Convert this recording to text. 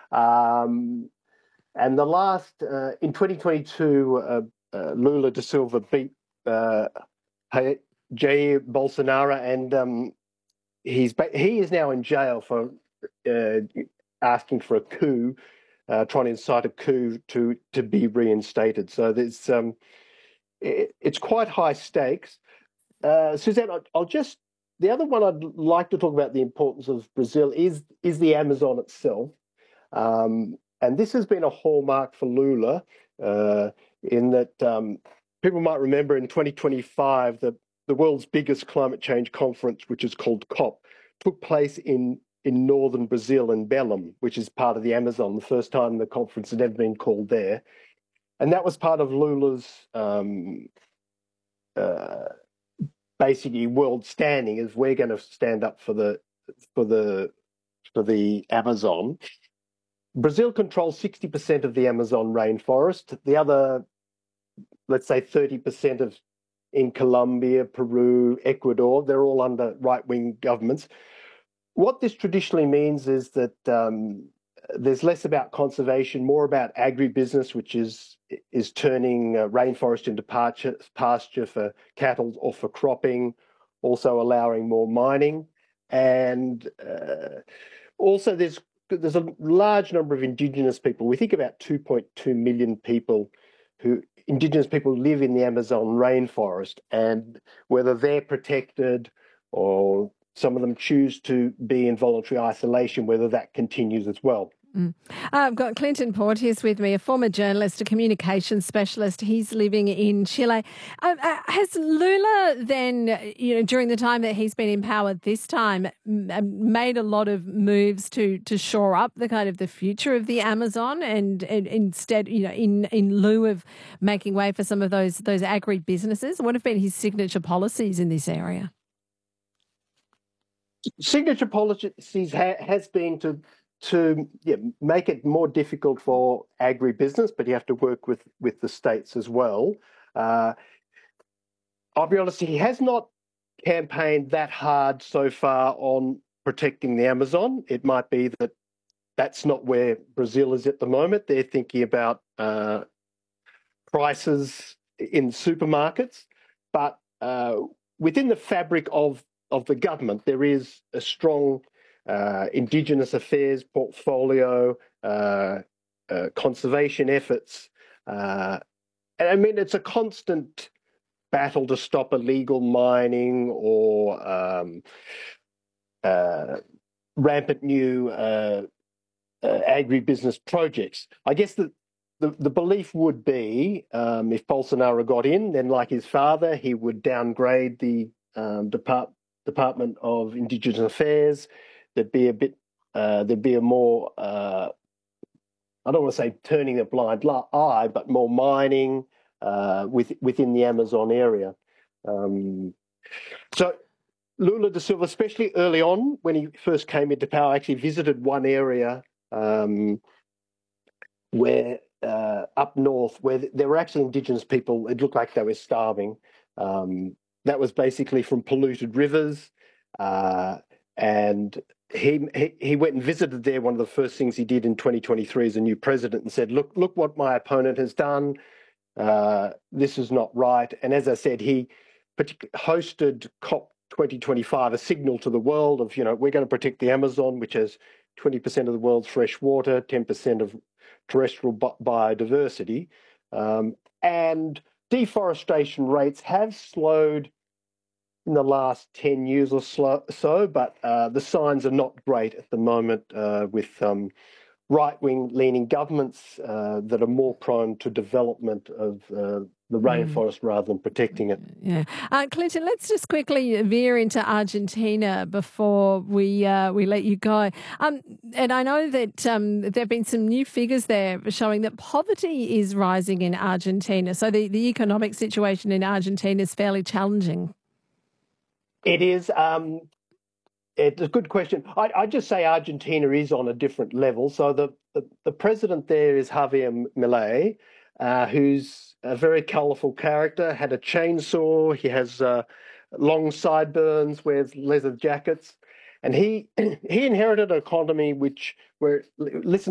And the last, in 2022, Lula da Silva beat Jair Bolsonaro, and he is now in jail for asking for a coup, trying to incite a coup to be reinstated. So there's it's quite high stakes. Suzanne, the other one I'd like to talk about the importance of Brazil is the Amazon itself. And this has been a hallmark for Lula, in that people might remember in 2025 that the world's biggest climate change conference, which is called COP, took place in northern Brazil, in Belém, which is part of the Amazon, the first time the conference had ever been called there. And that was part of Lula's basically world standing, is we're going to stand up for the Amazon. Brazil controls 60% of the Amazon rainforest. The other, let's say 30% in Colombia, Peru, Ecuador, they're all under right-wing governments. What this traditionally means is that there's less about conservation, more about agribusiness, which is turning rainforest into pasture for cattle or for cropping, also allowing more mining. And also there's a large number of indigenous people. We think about 2.2 million indigenous people live in the Amazon rainforest, and whether they're protected or some of them choose to be in voluntary isolation, whether that continues as well. I've got Clinton Porteous with me, a former journalist, a communications specialist. He's living in Chile. Has Lula then, during the time that he's been in power this time, made a lot of moves to shore up the kind of the future of the Amazon, and instead, in lieu of making way for some of those agri-businesses? What have been his signature policies in this area? Signature policies has been to make it more difficult for agribusiness, but you have to work with the states as well. I'll be honest, he has not campaigned that hard so far on protecting the Amazon. It might be that that's not where Brazil is at the moment. They're thinking about prices in supermarkets, but within the fabric of the government, there is a strong Indigenous affairs portfolio, conservation efforts. And I mean, it's a constant battle to stop illegal mining or rampant new agribusiness projects. I guess the belief would be, if Bolsonaro got in, then like his father, he would downgrade the Department of Indigenous Affairs. There'd be a more, I don't want to say turning a blind eye, but more mining within the Amazon area. So Lula da Silva, especially early on when he first came into power, actually visited one area where up north, where there were actually Indigenous people. It looked like they were starving. That was basically from polluted rivers, and he went and visited there. One of the first things he did in 2023 as a new president, and said, look what my opponent has done. This is not right. And as I said, he hosted COP 2025, a signal to the world of, we're going to protect the Amazon, which has 20% of the world's fresh water, 10% of terrestrial biodiversity. And deforestation rates have slowed in the last 10 years or so, but the signs are not great at the moment with right-wing leaning governments that are more prone to development of the rainforest rather than protecting it. Yeah. Clinton, let's just quickly veer into Argentina before we let you go. And I know that there have been some new figures there showing that poverty is rising in Argentina. So the economic situation in Argentina is fairly challenging. It is. It's a good question. I just say Argentina is on a different level. So the president there is Javier Milei, who's a very colourful character, had a chainsaw, he has long sideburns, wears leather jackets, and he inherited an economy where listen